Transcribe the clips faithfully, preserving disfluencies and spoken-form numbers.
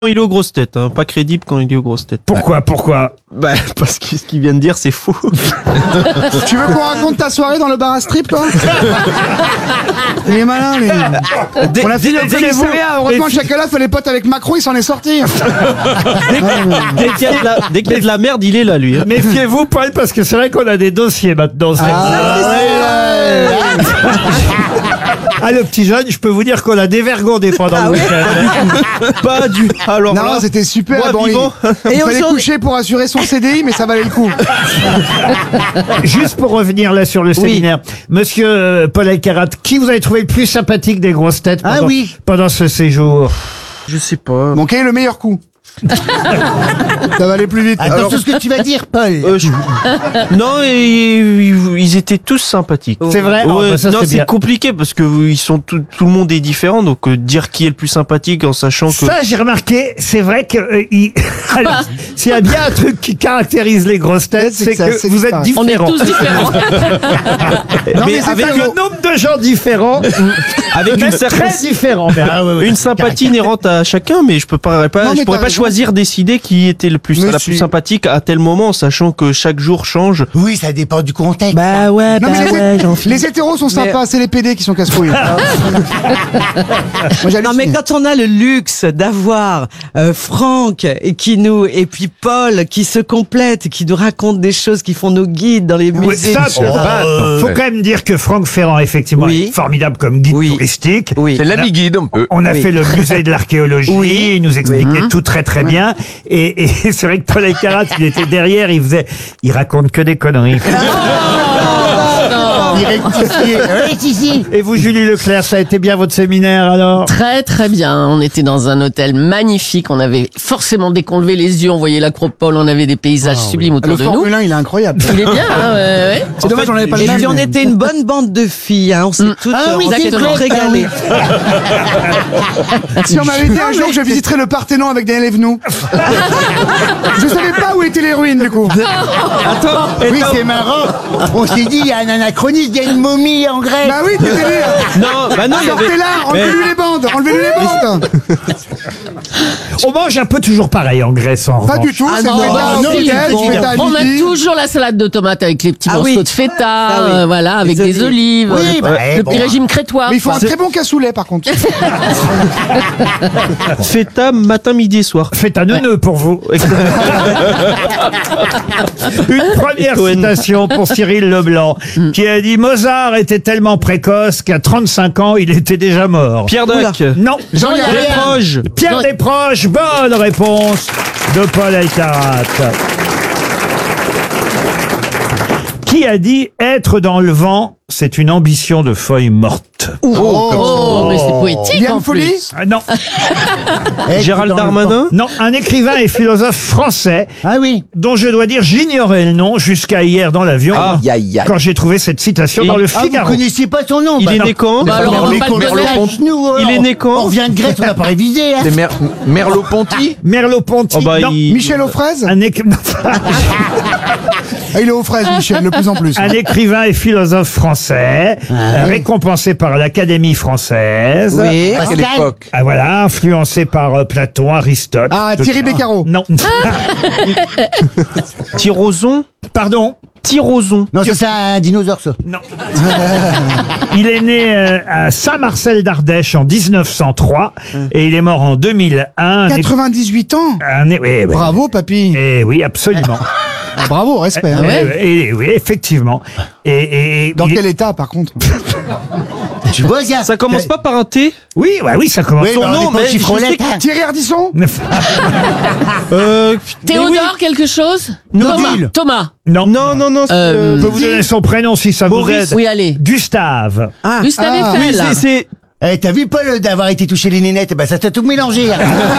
Il est aux grosses têtes, hein. Pas crédible quand il est aux grosses têtes. Pourquoi, pourquoi? Bah, parce que ce qu'il vient de dire, c'est faux. Tu veux qu'on raconte ta soirée dans le bar à strip, toi? Il est malin, lui. Dès, On a fini dès- le dès- téléphone. dès- Heureusement, Chakala fait les potes avec Macron, il s'en est sorti. dès qu'il y a de la, dès qu'il y a de la merde, il est là, lui. hein. Méfiez-vous, Paul, parce que c'est vrai qu'on a des dossiers maintenant. c'est- Ah, le petit jeune, je peux vous dire qu'on a dévergondé pendant le week-end. Pas du. Alors Non, là, c'était super. moi, Bon, il, vivant. il Et fallait aujourd'hui- coucher pour assurer son C D I, mais ça valait le coup. Juste pour revenir là sur le séminaire, Monsieur euh, Paul Elkarat, qui vous avez trouvé le plus sympathique des grosses têtes pendant, Ah oui. pendant ce séjour? Je sais pas. Bon, quel est le meilleur coup? Ça va aller plus vite. Attends tout ce que tu vas dire, Paul. Euh, je- Non, et, ils, ils étaient tous sympathiques. C'est vrai? Oh, Ouais, bah, ça, non, c'est c'est bien. compliqué parce que ils sont tout, tout le monde est différent, donc euh, dire qui est le plus sympathique en sachant que. Ça, j'ai remarqué, c'est vrai que euh, il- alors, s'il y a bien un truc qui caractérise les grosses têtes, C'est c'est que ça, que c'est vous êtes pareil. On est différents. tous différents. Non, mais c'est avec pas Le faux. nombre de gens différents, Avec une même certaine très différents. mais, ah, ouais, ouais. une sympathie inhérente à chacun, mais je peux pas, pas Non, mais je pourrais t'as pas raison. choisir décider qui était le plus Mais la si. plus sympathique à tel moment, sachant que chaque jour change. Oui, ça dépend du contexte. Bah ouais, Non, mais les, hé- les hétéros sont sympas, c'est les P D qui sont casse-couilles. Moi, j'hallucine. Non mais quand on a le luxe d'avoir euh, Franck et qui nous et puis Paul qui se complètent, qui nous racontent des choses, qui font nos guides dans les Oui, musées. ça, et cetera. faut quand même dire que Franck Ferrand, effectivement, Oui. est formidable comme guide Oui. touristique. Oui. C'est l'ami guide un peu. On a Oui. fait le musée de l'archéologie, Oui. il nous expliquait tout très très bien. Et, et c'est vrai que Paul Elkarat, il était derrière, il faisait, il raconte que des conneries. Il rectifie. Rectifie. Et vous, Julie Leclerc, ça a été bien votre séminaire alors? Très très bien. On était dans un hôtel magnifique. On avait forcément, dès qu'on levait les yeux, on voyait l'acropole, on avait des paysages sublimes autour Le de nous. Formule un, il est incroyable. Il est bien, hein, ouais, ouais. C'est dommage, on avait pas le Et même. puis on mais- était une bonne bande de filles, hein. On s'est toutes Ah oui, on s'est c'est toutes vrai, régalées. Si on m'avait dit un jour que je visiterais le Parthénon avec Daniel Evenou. Je savais pas où étaient les ruines, du coup. Attends, Oui, c'est marrant. On s'est dit, il y a un anachronisme, il y a une momie en Grèce. Bah oui, t'es délire. non, bah non, il y avait. Sortez-la, enlevez-lui les bandes, enlevez-lui les bandes. On mange un peu toujours pareil en Grèce en Pas revanche. du tout, Ah c'est non, feta, non, au si, feta, bon. du feta à On a midi. toujours la salade de tomates avec les petits Ah morceaux oui. de feta, Ah oui. euh, voilà, avec Les des olives. Oui, le, bah, le eh, petit bon. régime crétois. Mais il faut un Enfin, très bon cassoulet, par contre. Feta matin, midi et soir. Faites un neuneu pour vous. Une première Cohen. citation pour Cyril Leblanc, qui a dit Mozart était tellement précoce qu'à trente-cinq ans, il était déjà mort. Pierre Dac. Non, Jean-Yann. Desproges. Pierre Non. Desproges, bonne réponse de Paul Elkarat. Qui a dit être dans le vent, c'est une ambition de feuille morte? Oh, mais c'est poétique en Liane Folly. plus. Ah, non, Eh, Gérald dans le Darmanin. non, un écrivain et philosophe français Ah oui. dont je dois dire j'ignorais le nom jusqu'à hier dans l'avion Ah. Aïe, aïe, aïe. quand j'ai trouvé cette citation Et- dans le Ah, vous Figaro. connaissez pas son nom? Il bah est non. né quand Bah alors, on va Mais pas le qu'on donner. lâche, nous, Il est on- né quand On revient de Grèce, on n'a pas révisé. Hein. C'est Mer- Merleau-Ponty. Merleau-Ponty. Oh bah, non. il- Michel aux fraises. Un, éc- non, Ah, il est aux fraises, Michel, de plus en plus. un écrivain et philosophe français, euh, récompensé par l'Académie française. Oui. À quelle Pascal. époque? Ah, voilà, influencé par euh, Platon, Aristote. Ah, Thierry Beccaro. Non. Tyroson. Pardon. Tyroson. Non, ça, c'est un dinosaure, ça. Non. Il est né euh, à Saint-Marcel d'Ardèche en dix-neuf cent trois et il est mort en deux mille un. Un é- quatre-vingt-dix-huit ans. un é- oui, oui. Bravo, papy. Eh oui, absolument. Ah, bravo, respect. hein. Eh, eh, oui, effectivement. Et, et Dans il- quel état, par contre? Tu vois, ça. Ça commence pas par un T. Oui, ouais, oui, ça commence. Oui, Son bah, on nom, est pas mais au chiffre je sais lettre, hein. Thierry Ardisson. Euh, Théodore, quelque chose Nobile. Thomas. Non, Non, non, non. c'est, Euh, Je peux vous donner son prénom si ça Maurice. vous aide. Oui, allez. Gustave. Gustave Ah. Oui, Eiffel. c'est- c'est. Eh, t'as vu, Paul, d'avoir été touché les nénettes? Bah, ça t'a tout mélangé. Hein.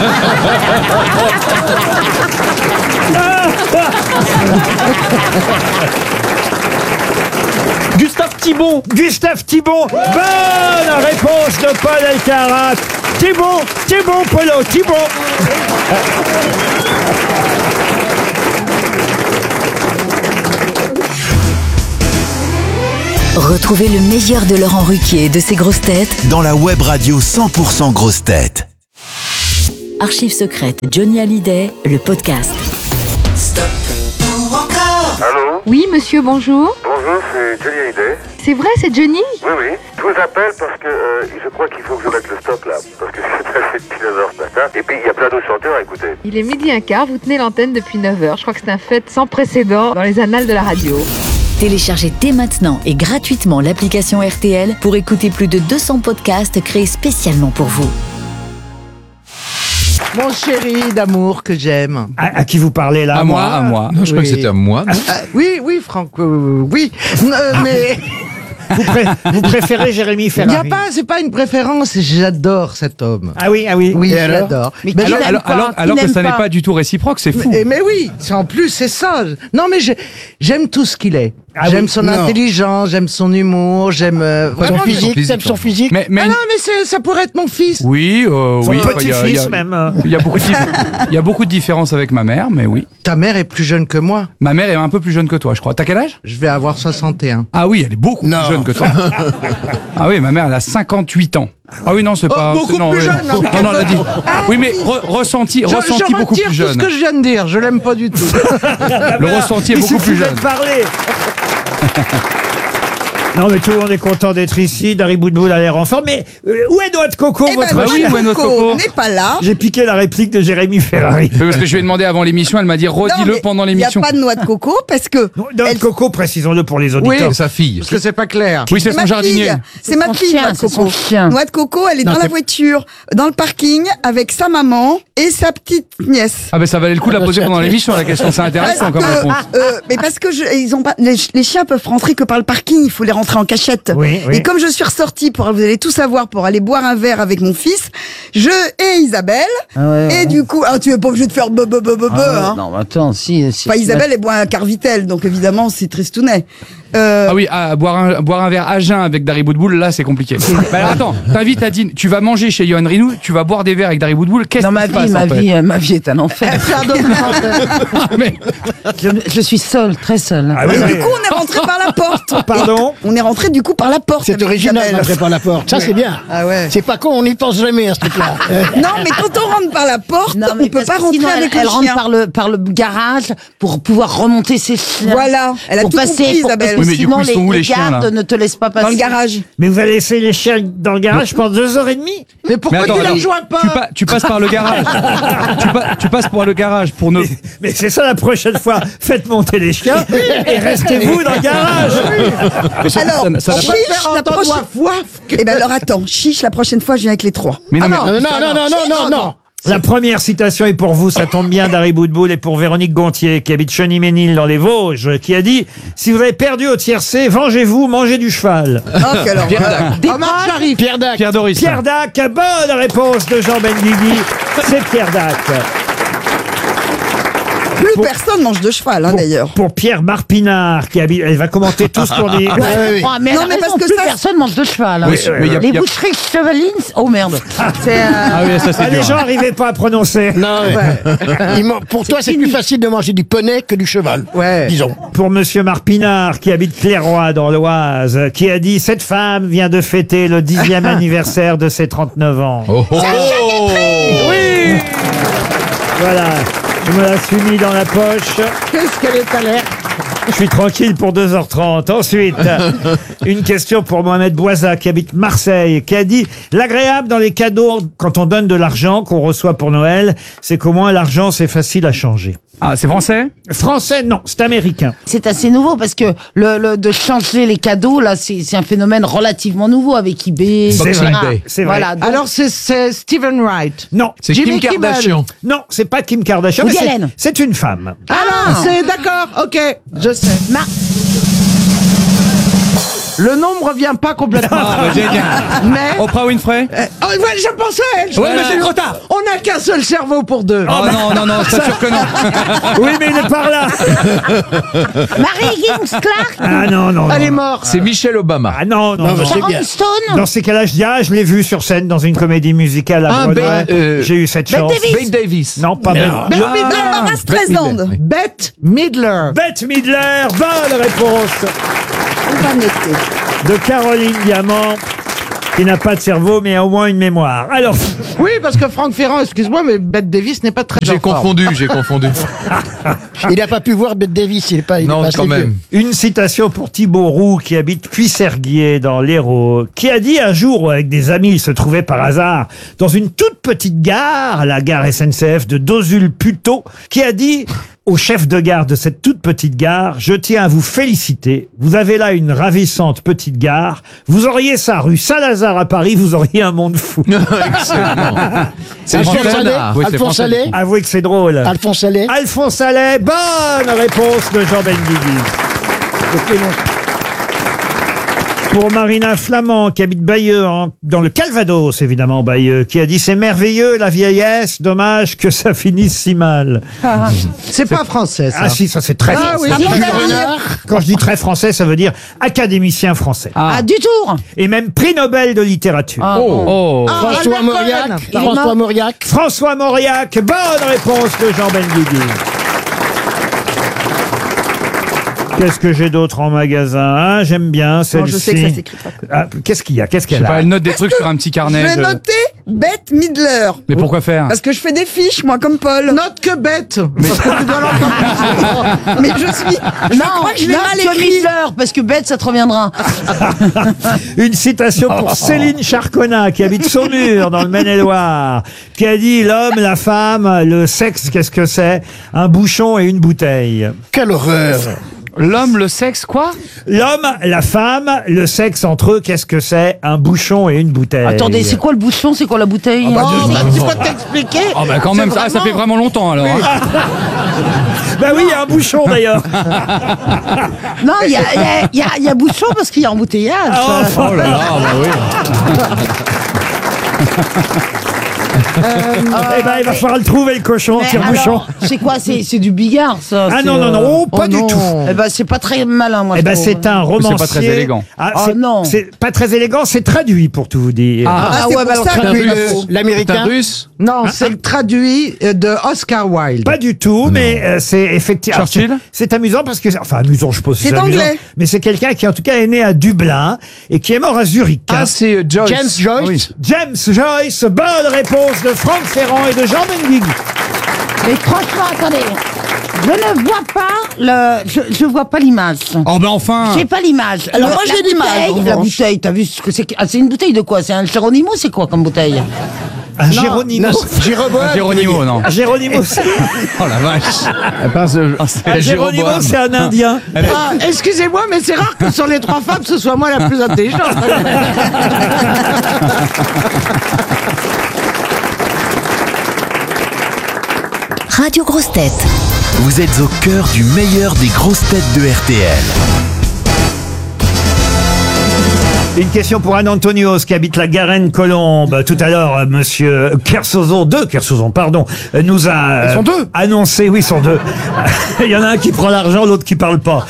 Gustave Thibon. Gustave Thibon. Bonne réponse de Paul Elkarat. Thibon, Thibon, Polo, Thibon. Retrouvez le meilleur de Laurent Ruquier et de ses grosses têtes dans la web radio cent pour cent grosses têtes. Archives secrètes Johnny Hallyday, le podcast. Stop ou encore. Allô? Oui, monsieur, bonjour. Bonjour, c'est Johnny Hallyday. C'est vrai, c'est Johnny? Oui, oui. Je vous appelle parce que euh, je crois qu'il faut que je mette le stop là. Parce que c'est passé depuis neuf heures ce matin. Et puis il y a plein d'autres chanteurs à écouter. Il est midi un quart, vous tenez l'antenne depuis neuf heures. Je crois que c'est un fait sans précédent dans les annales de la radio. Téléchargez dès maintenant et gratuitement l'application R T L pour écouter plus de deux cents podcasts créés spécialement pour vous. Mon chéri d'amour que j'aime. À, à qui vous parlez là? À moi, à moi. Non, je crois que c'était à moi. Ah, oui, oui, Franck, euh, oui. Euh, mais Vous, pré- vous préférez Jérémy il Ferrari? n'y a pas, c'est pas une préférence. J'adore cet homme. Ah oui, ah oui. Oui, Et je alors l'adore. Mais Mais qui je- l'aime Alors, pas, alors, qui alors que n'aime ça n'est pas. pas du tout réciproque, c'est fou. Mais, mais oui, c'est en plus c'est ça. Non mais je- j'aime tout ce qu'il est. Ah j'aime oui, son non. intelligence, j'aime son humour, j'aime euh, vraiment, Son physique, t'aimes son physique. Mais, mais Ah non mais c'est- ça pourrait être mon fils. oui, euh, Son oui. bah, il y a- il y petit-fils a- même. Il y a beaucoup de dif- il y a beaucoup de différences avec ma mère, mais oui. Ta mère est plus jeune que moi. Ma mère est un peu plus jeune que toi, je crois. T'as quel âge? Je vais avoir soixante et un. Ah oui, elle est beaucoup Non. plus jeune que toi. Ah oui, ma mère, elle a cinquante-huit ans. Ah oui, non, c'est Oh, pas. beaucoup non, plus oui. jeune, non, mais Non, non, elle a dit. Ah, Oui, mais re- ressenti, Je, ressenti je beaucoup retire plus tout jeune. ce que je viens de dire. Je l'aime pas du tout. Le ressenti est Il beaucoup plus suffisait jeune. de parler. Non, mais tout le monde est content d'être ici. Dari Boudboul a l'air en forme. Mais euh, où est Noix de Coco, Eh ben, votre Bah oui, chien où est notre coco? n'est pas là. J'ai piqué la réplique de Jérémy Ferrari. Parce que je lui ai demandé avant l'émission, elle m'a dit Non, redis-le mais pendant Il n'y a l'émission. pas de noix de coco parce que. Noix de elle- Coco, précisons-le pour les auditeurs. Oui. sa fille. Parce que c'est pas clair. Oui, c'est c'est son ma jardinier. fille. C'est ma son fille, chien, Noix de c'est Coco. son chien. Noix de Coco, elle est dans la voiture, dans le parking, avec sa maman et sa petite nièce. Ah ben ça valait le coup de la poser pendant l'émission, la question, c'est intéressant comme Parce que, réponse. euh, mais parce que je, ils ont pas, les, les chiens peuvent rentrer que par le parking, il faut les rentrer en cachette. Oui, oui. Et comme je suis ressortie pour, vous allez tout savoir, pour aller boire un verre avec mon fils, je et Isabelle, et du coup, ah, tu es pas obligé de faire be be be be be, hein. Non, mais attends, si. si Enfin, Isabelle, elle boit un Carvitel, donc évidemment, c'est tristounet. Euh, Ah oui, à boire un, boire un verre à jeun avec Dari Boudboul, là c'est compliqué. Bah alors, attends, t'invites à dîner, tu vas manger chez Yoann Rioux, tu vas boire des verres avec Dari Boudboul, qu'est-ce Dans qui ma se vie, passe ma en fait vie, euh, ma vie est un enfer. faire un documentaire. Ah, mais, je, je suis seule, très seule. Ah oui, Et oui. du coup, on est rentré par la porte. Pardon? On est rentré du coup par la porte. C'est avec original Isabelle. d'entrer par la porte. Ça, c'est bien. Ah ouais. C'est pas con, on n'y pense jamais à ce truc-là. Euh, Non, mais quand on rentre par la porte, Non, mais on peut parce pas que rentrer sinon, avec elle, elle le rentre chien. par le, par le garage pour pouvoir remonter ses chiens. Voilà, elle a pour tout passer, compris, pour- Isabelle. parce que Oui, mais du sinon, coup, ils sont où, les, les chiens, gardes là ne te laissent pas passer. Dans le garage. Mais vous allez laisser les chiens dans le garage pendant deux heures et demie? Mais pourquoi mais attends, tu les attends, rejoins pas tu, pa- tu passes par le garage. tu, pa- tu passes par le garage pour ne. Mais c'est ça la prochaine fois. Faites monter les chiens et restez-vous dans le garage. Mais surtout, Alors, ça- ça n'a chiche, pas- faire la entendre prochaine... waf, waf. Eh ben alors attends, chiche, la prochaine fois, je viens avec les trois. Mais non, mais- non, non, non, non, non, non, non. La première citation est pour vous, ça tombe bien, Dari Boudboul, et pour Véronique Gontier, qui habite Cheny-Ménil dans les Vosges, qui a dit « Si vous avez perdu au tiercé, vengez-vous, mangez du cheval Oh, quelle horreur. Omar Sharif. Pierre Dac. Pierre Doris. ». Pierre Dac, bonne réponse de Jean Benguigui, c'est Pierre Dac. Plus Pour- personne mange de cheval, hein, Pour, d'ailleurs. pour Pierre Marpinard, qui habite... Elle va commenter tout ce qu'on dit. Ouais, ouais. Oh, mais Non, non, mais mais parce parce que plus ça- personne mange de cheval. hein. Oui, mais il y a- Les il y a- boucheries chevalines, oh merde. C'est, euh, Ah oui, ça c'est Ah, les dur. gens n'arrivaient pas à prononcer. Non, ouais. Il man- Pour toi, c'est plus facile de manger du poney que du cheval. Ouais. Disons. Pour Monsieur Marpinard, qui habite Clairoy dans l'Oise, qui a dit « Cette femme vient de fêter le dixième anniversaire de ses trente-neuf ans. Oh, oh. Oui. Voilà, je me la suis mis dans la poche. Qu'est-ce qu'elle est alerte. Je suis tranquille pour deux heures trente. Ensuite, une question pour Mohamed Bouaza, qui habite Marseille, qui a dit « L'agréable dans les cadeaux, quand on donne de l'argent qu'on reçoit pour Noël, c'est qu'au moins l'argent, c'est facile à changer. » Ah, c'est français? Français, non, c'est américain. c'est assez nouveau parce que le, le de changer les cadeaux là, c'est c'est un phénomène relativement nouveau avec eBay. C'est et cetera. vrai, c'est vrai. Voilà. donc- Alors c'est c'est Stephen Wright. Non, C'est Jimmy Kim Kimmel. Kardashian. non, c'est pas Kim Kardashian, Woody mais c'est- Allen. c'est une femme. Ah, c'est d'accord. Ok, je sais. Mar- Le nom me revient pas complètement. Ah, bah, génial. Mais Oprah Winfrey? oh, ouais, je pensais à elle. je Ouais, pensais- mais c'est trop tard. On n'a qu'un seul cerveau pour deux. Oh non, non, non, c'est sûr que non. Oui, mais il est par là. Marie Higgins Clark, Ah non, non, non. Elle est morte. C'est Michelle Obama. Ah non, non, Non, non. mais c'est Sharon bien. Stone. Dans ces cas-là, je dis, ah, je l'ai vu sur scène dans une comédie musicale à Ah, Broadway. Ben, euh, J'ai eu cette Bette chance. Davis. Bette Davis. Non, pas Bette. Bette Le- Midler. Barbara Streisand. Bette Midler. Bette Midler, bonne réponse On va noter. de Caroline Diamant. qui n'a pas de cerveau, mais a au moins une mémoire. Alors, Oui, parce que Franck Ferrand, excuse-moi, mais Bette Davis n'est pas très J'ai en forme. confondu, j'ai confondu. Il n'a pas pu voir Bette Davis, il est pas. Il Non, est pas quand assez même. vieux. une citation pour Thibaut Roux, qui habite Puisserguier, dans l'Hérault, qui a dit un jour, où avec des amis, il se trouvait par hasard dans une toute petite gare, la gare S N C F de Dozul-Puteaux, qui a dit au chef de gare de cette toute petite gare: je tiens à vous féliciter, vous avez là une ravissante petite gare, vous auriez ça rue Saint-Lazare à Paris, vous auriez un monde fou. Excellent. C'est Alphonse français. Allais Oui, c'est Alphonse français. Allais Avouez que c'est drôle. Alphonse Allais Alphonse Allais, bonne réponse de Jean Benguigui. Pour Marina Flamand, qui habite Bayeux, en- dans le Calvados, évidemment, Bayeux, qui a dit: c'est merveilleux la vieillesse, dommage que ça finisse si mal. Ah, c'est pas français, ça. Ah si, ça c'est très Ah oui, français. Jules Renard. Quand je dis très français, ça veut dire académicien français. Ah, du tour. Et même prix Nobel de littérature. Oh, oh. Ah, François Albert Mauriac Cohen. Il est François mort. Mauriac François Mauriac, bonne réponse de Jean Benguigui. Qu'est-ce que j'ai d'autre en magasin, hein? J'aime bien celle-ci. je sais que ça s'écrit pas. Ah, qu'est-ce qu'il y a Qu'est-ce Je sais qu'elle pas, a elle note des trucs sur un petit Je carnet. vais de- noter Bette Midler. Mais pourquoi faire Parce que je fais des fiches, moi, comme Paul. Note que Bette. Parce que tu dois l'entendre. Mais je suis. Je Non, crois que je l'ai note mal que écrit. Midler, parce que bête, ça te reviendra. Une citation pour Céline Charconnat, qui habite Saumur, dans le Maine-et-Loire, qui a dit: l'homme, la femme, le sexe, qu'est-ce que c'est? Un bouchon et une bouteille. Quelle horreur. L'homme, le sexe, quoi L'homme, la femme, le sexe entre eux, qu'est-ce que c'est? Un bouchon et une bouteille. Attendez, c'est quoi le bouchon, c'est quoi la bouteille? Oh, bah, tu peux t'expliquer. Oh bah quand même, ça, ça fait vraiment longtemps alors. hein. Ben oui, il y a un bouchon d'ailleurs. Non, il y a, il y, a, il y, a, il y a bouchon parce qu'il y a embouteillage. Ah, enfin. Oh là là, bah oui. Eh ben, il va falloir le trouver, le cochon, Mais tire-bouchon. alors, c'est quoi? C'est c'est du bigard, ça. Ah c'est, non, non, non, euh, oh, pas du non. tout. Eh ben, c'est pas très malin, moi. Eh je ben, trouve. c'est un romancier. C'est pas très élégant. Ah, Oh, c'est- non. C'est pas très élégant, c'est traduit pour tout vous dire. Ah, Ah, Ah, c'est ouais, pour bah, ça alors, que traduit le- de- c'est un L'américain russe. Non, c'est le traduit euh, de Oscar Wilde. Pas du tout, mais euh, c'est effectivement. Churchill alors, c'est- C'est amusant parce que, enfin, amusant, je suppose. C'est anglais. Mais c'est quelqu'un qui, en tout cas, est né à Dublin et qui est mort à Zurich. hein. Ah, c'est euh, Joyce. James Joyce Oui. James Joyce, bonne réponse de Franck Ferrand et de Jean Benguigui. Mais franchement, attendez. Je ne vois pas le. Je, je vois pas l'image. Oh bah enfin. J'ai pas l'image. Alors, Le- moi, la j'ai l'image, bouteille, en La revanche. bouteille, t'as vu ce que c'est? que- ah, c'est une bouteille de quoi? C'est un Geronimo, c'est quoi comme bouteille? Un Géronimo. Ah, Géronimo, non. Un Géronimo, c'est Oh la vache. Oh, c'est un la Géronimo, Jéroboam. c'est un Indien. Ah, excusez-moi, mais c'est rare que sur les trois femmes, ce soit moi la plus intelligente. Radio Grosses Têtes. Vous êtes au cœur du meilleur des grosses têtes de R T L. Une question pour Anne Antonios qui habite la Garenne-Colombe. Tout à l'heure, euh, monsieur Kersozon, deux Kersozon, pardon, euh, nous a euh, Ils sont deux. annoncé, oui, ils sont deux. Il y en a un qui prend l'argent, l'autre qui parle pas.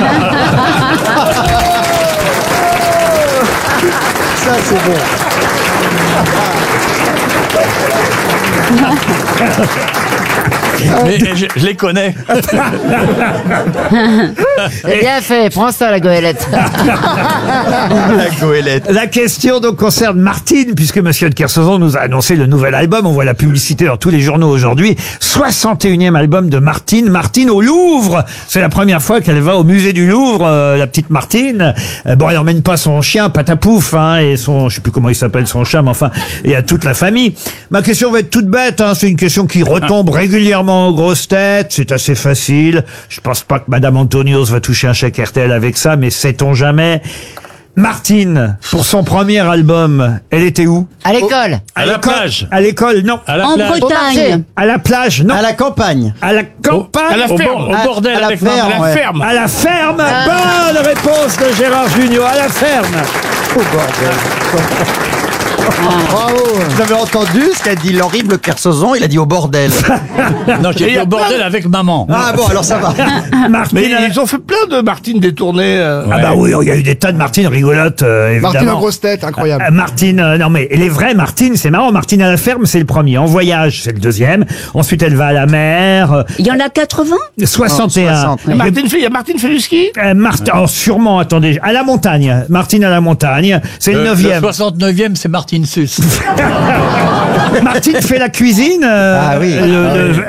Ça, c'est bon. Mais je, je les connais. C'est bien fait, prends ça la goélette. La goélette. La question donc concerne Martine, puisque monsieur de Kersozon nous a annoncé le nouvel album. On voit la publicité dans tous les journaux aujourd'hui. soixante et unième album de Martine. Martine au Louvre. C'est la première fois qu'elle va au musée du Louvre, euh, la petite Martine. Euh, bon, elle emmène pas son chien, Patapouf, hein, et son, je sais plus comment il s'appelle, son chat, mais enfin, et à toute la famille. Ma question va être toute bête, hein. C'est une question qui retombe régulièrement aux grosses têtes. C'est assez facile. Je pense pas que madame Antonios va toucher un chèque R T L avec ça, mais sait-on jamais. Martine, pour son premier album, elle était où? À l'école. À la plage. À l'école, non. À la En plage. Bretagne. À la plage, non. À la campagne. À la campagne. À la Au ferme. bord- Au bordel. à la avec ferme, maman. À la ouais. ferme. À la ferme. Bonne réponse de Gérard Junior. À la ferme. Bravo. Vous avez entendu ce qu'a dit l'horrible Kersozon? Il a dit au bordel. Non, j'ai dit au bordel avec maman. Ah bon, alors ça va. Martine, Mais ils ont fait plein de Martine détournées. euh. Ah bah oui, il y a eu des tas de Martine rigolotes, euh, évidemment. Martine en grosse tête, incroyable. Euh, Martine, euh, non mais les vraies Martine, c'est marrant. Martine à la ferme, c'est le premier. En voyage, c'est le deuxième. Ensuite, elle va à la mer. euh, Il y en a quatre-vingts soixante et un. soixante. Et Martine fait, il y a Martine fait du ski. Euh, Marthe, oh, sûrement, attendez, à la montagne. Martine à la montagne, c'est le Le neuvième. soixante-neuvième, c'est Martine Sus. Martine fait la cuisine. euh, Ah oui. le- le-